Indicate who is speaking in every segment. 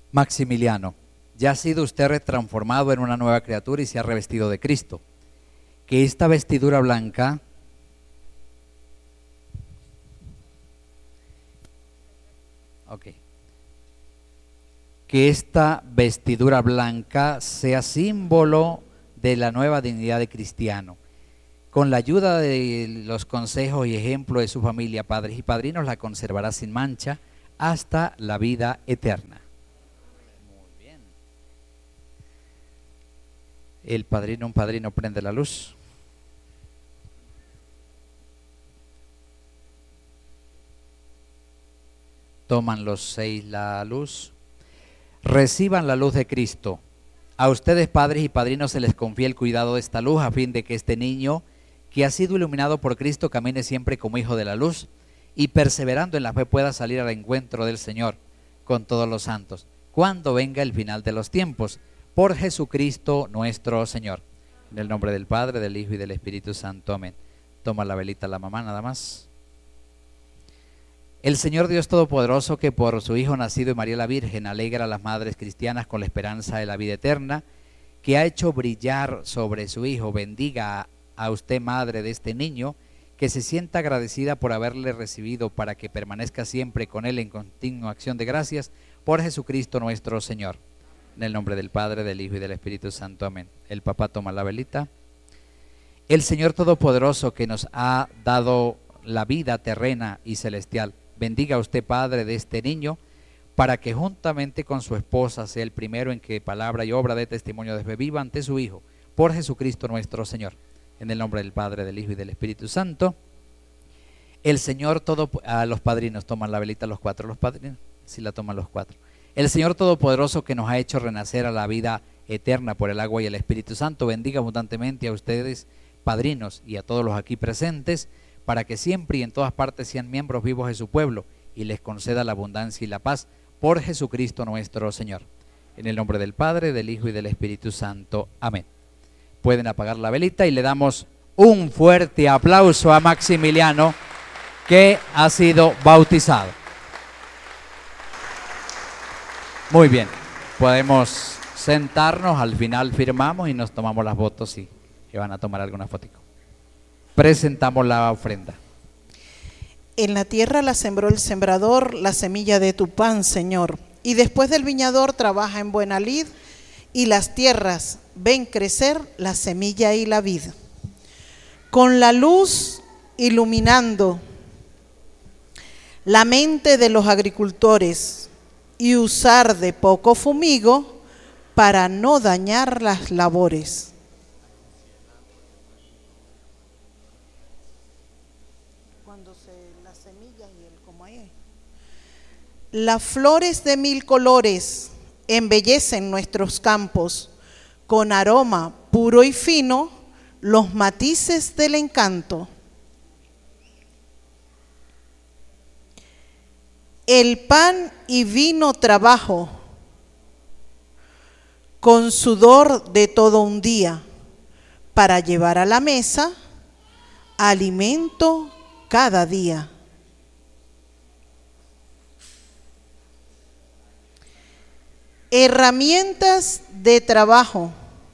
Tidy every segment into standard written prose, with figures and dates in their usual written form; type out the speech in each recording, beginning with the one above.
Speaker 1: Maximiliano, ya ha sido usted transformado en una nueva criatura y se ha revestido de Cristo. Que esta vestidura blanca que esta vestidura blanca sea símbolo de la nueva dignidad de cristiano. Con la ayuda de los consejos y ejemplos de su familia, padres y padrinos, la conservará sin mancha hasta la vida eterna. Muy bien. Un padrino prende la luz. Toman los 6 la luz. Reciban la luz de Cristo. A ustedes, padres y padrinos, se les confía el cuidado de esta luz a fin de que este niño, que ha sido iluminado por Cristo, camine siempre como hijo de la luz y perseverando en la fe pueda salir al encuentro del Señor con todos los santos, cuando venga el final de los tiempos, por Jesucristo nuestro Señor. En el nombre del Padre, del Hijo y del Espíritu Santo. Amén. Toma la velita la mamá nada más. El Señor Dios Todopoderoso, que por su Hijo nacido de María la Virgen alegra a las madres cristianas con la esperanza de la vida eterna, que ha hecho brillar sobre su Hijo, bendiga a usted, madre de este niño, que se sienta agradecida por haberle recibido para que permanezca siempre con él en continua acción de gracias, por Jesucristo nuestro Señor. En el nombre del Padre, del Hijo y del Espíritu Santo. Amén. El papá toma la velita. El Señor Todopoderoso, que nos ha dado la vida terrena y celestial, bendiga a usted, padre de este niño, para que juntamente con su esposa sea el primero en que palabra y obra de testimonio de fe viva ante su Hijo, por Jesucristo nuestro Señor. En el nombre del Padre, del Hijo y del Espíritu Santo. El Señor a los padrinos toman la velita los 4, los padrinos, sí la toman los 4. El Señor Todopoderoso, que nos ha hecho renacer a la vida eterna por el agua y el Espíritu Santo, bendiga abundantemente a ustedes, padrinos, y a todos los aquí presentes, para que siempre y en todas partes sean miembros vivos de su pueblo y les conceda la abundancia y la paz por Jesucristo nuestro Señor. En el nombre del Padre, del Hijo y del Espíritu Santo. Amén. Pueden apagar la velita y le damos un fuerte aplauso a Maximiliano, que ha sido bautizado. Muy bien, podemos sentarnos, al final firmamos y nos tomamos las fotos y van a tomar alguna fotico. Presentamos la ofrenda.
Speaker 2: En la tierra la sembró el sembrador, la semilla de tu pan, Señor. Y después del viñador trabaja en buena lid, y las tierras ven crecer la semilla y la vid. Con la luz iluminando la mente de los agricultores, y usar de poco fumigo para no dañar las labores. Las flores de 1000 colores embellecen nuestros campos, con aroma puro y fino, los matices del encanto. El pan y vino trabajo, con sudor de todo un día, para llevar a la mesa alimento cada día. Herramientas de trabajo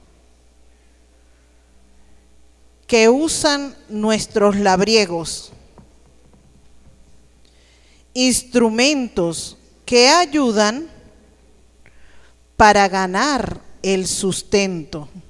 Speaker 2: que usan nuestros labriegos, instrumentos que ayudan para ganar el sustento.